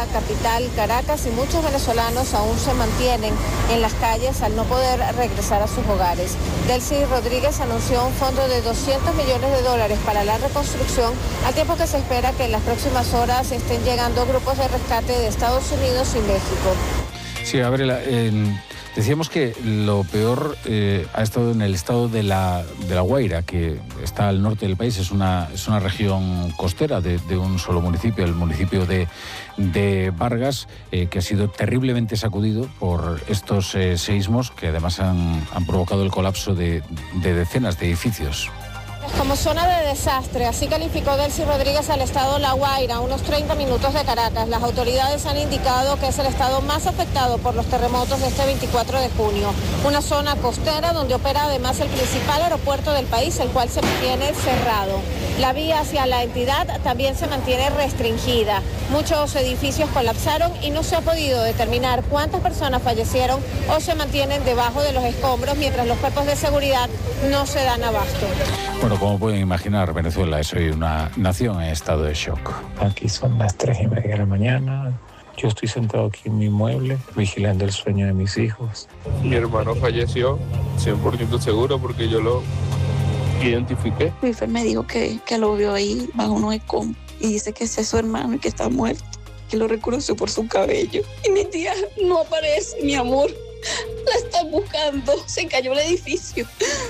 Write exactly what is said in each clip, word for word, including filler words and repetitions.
la capital, Caracas, y muchos venezolanos aún se mantienen en las calles al no poder regresar a sus hogares. Delcy Rodríguez anunció un fondo de doscientos millones de dólares para la reconstrucción, al tiempo que se espera que en las próximas horas estén llegando grupos de rescate de Estados Unidos y México. Sí, Gabriela, eh, decíamos que lo peor eh, ha estado en el estado de la, de la Guaira, que está al norte del país. Es una, es una región costera de, de un solo municipio, el municipio de, de Vargas, eh, que ha sido terriblemente sacudido por estos eh, seísmos que además han, han provocado el colapso de, de decenas de edificios. Como zona de desastre, así calificó Delcy Rodríguez al estado La Guaira, a unos treinta minutos de Caracas. Las autoridades han indicado que es el estado más afectado por los terremotos de este veinticuatro de junio. Una zona costera donde opera además el principal aeropuerto del país, el cual se mantiene cerrado. La vía hacia la entidad también se mantiene restringida. Muchos edificios colapsaron y no se ha podido determinar cuántas personas fallecieron o se mantienen debajo de los escombros, mientras los cuerpos de seguridad no se dan abasto. Bueno, como pueden imaginar, Venezuela es hoy una nación en estado de shock. Aquí son las tres y media de la mañana. Yo estoy sentado aquí en mi mueble, vigilando el sueño de mis hijos. Mi hermano falleció, cien por ciento seguro, porque yo lo identifiqué. Mi fe me dijo que, que lo vio ahí bajo unos escombros y dice que ese es su hermano y que está muerto, que lo reconoció por su cabello. Y mi tía no aparece, mi amor. La están buscando, se cayó el edificio.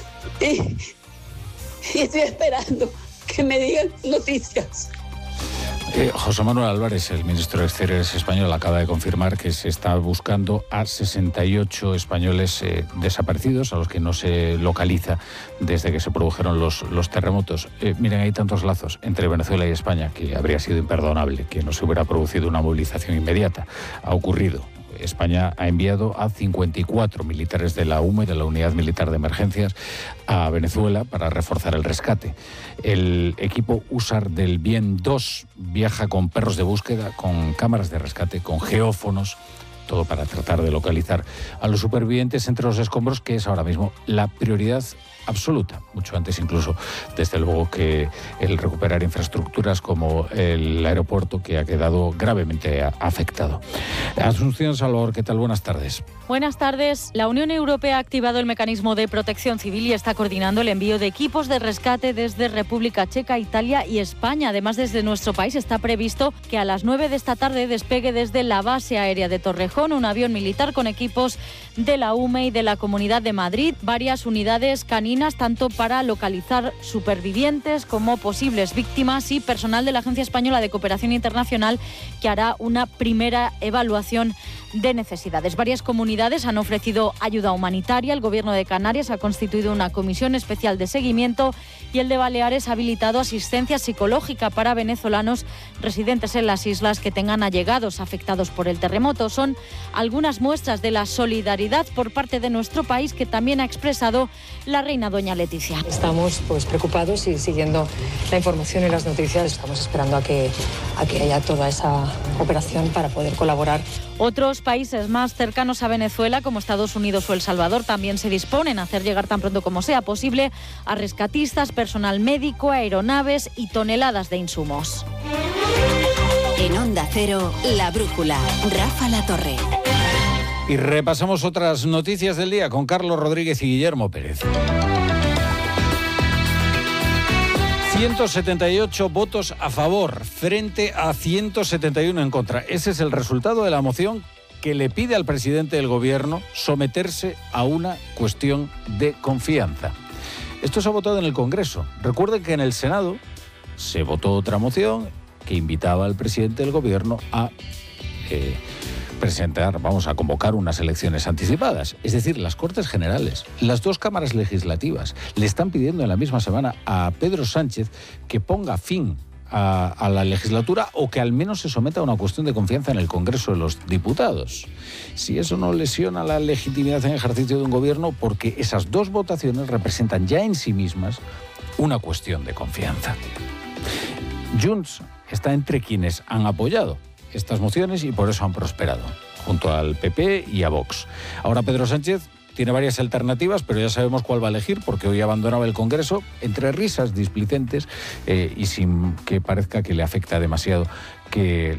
Y, y estoy esperando que me digan noticias. Eh, José Manuel Álvarez, el ministro de Exteriores español, acaba de confirmar que se está buscando a sesenta y ocho españoles eh, desaparecidos, a los que no se localiza desde que se produjeron los, los terremotos. Eh, miren, hay tantos lazos entre Venezuela y España que habría sido imperdonable que no se hubiera producido una movilización inmediata. Ha ocurrido. España ha enviado a cincuenta y cuatro militares de la U M E, de la Unidad Militar de Emergencias, a Venezuela para reforzar el rescate. El equipo U S A R del Bien dos viaja con perros de búsqueda, con cámaras de rescate, con geófonos, todo para tratar de localizar a los supervivientes entre los escombros, que es ahora mismo la prioridad absoluta, mucho antes incluso, desde luego, que el recuperar infraestructuras como el aeropuerto, que ha quedado gravemente afectado. Asunción Salvador, ¿qué tal? Buenas tardes. Buenas tardes. La Unión Europea ha activado el mecanismo de protección civil y está coordinando el envío de equipos de rescate desde República Checa, Italia y España. Además, desde nuestro país está previsto que a las nueve de esta tarde despegue desde la base aérea de Torrejón un avión militar con equipos de la U M E y de la Comunidad de Madrid, varias unidades caninas, tanto para localizar supervivientes como posibles víctimas, y personal de la Agencia Española de Cooperación Internacional, que hará una primera evaluación de necesidades. Varias comunidades han ofrecido ayuda humanitaria. El Gobierno de Canarias ha constituido una comisión especial de seguimiento y el de Baleares ha habilitado asistencia psicológica para venezolanos residentes en las islas que tengan allegados afectados por el terremoto. Son algunas muestras de la solidaridad por parte de nuestro país que también ha expresado la reina doña Leticia. Estamos pues preocupados y siguiendo la información y las noticias. Estamos esperando a que, a que haya toda esa operación para poder colaborar. Otros países más cercanos a Venezuela, como Estados Unidos o El Salvador, también se disponen a hacer llegar tan pronto como sea posible a rescatistas, personal médico, aeronaves y toneladas de insumos. En Onda Cero, La Brújula, Rafa La Torre. Y repasamos otras noticias del día con Carlos Rodríguez y Guillermo Pérez. ciento setenta y ocho votos a favor frente a ciento setenta y uno en contra. Ese es el resultado de la moción que le pide al presidente del gobierno someterse a una cuestión de confianza. Esto se ha votado en el Congreso. Recuerden que en el Senado se votó otra moción que invitaba al presidente del gobierno a eh, presentar, vamos a convocar unas elecciones anticipadas, es decir, las Cortes Generales. Las dos cámaras legislativas le están pidiendo en la misma semana a Pedro Sánchez que ponga fin a, a la legislatura o que al menos se someta a una cuestión de confianza en el Congreso de los Diputados. Si eso no lesiona la legitimidad en ejercicio de un gobierno, porque esas dos votaciones representan ya en sí mismas una cuestión de confianza. Junts está entre quienes han apoyado estas mociones y por eso han prosperado, junto al P P y a Vox. Ahora Pedro Sánchez tiene varias alternativas, pero ya sabemos cuál va a elegir, porque hoy abandonaba el Congreso entre risas displicentes eh, y sin que parezca que le afecta demasiado que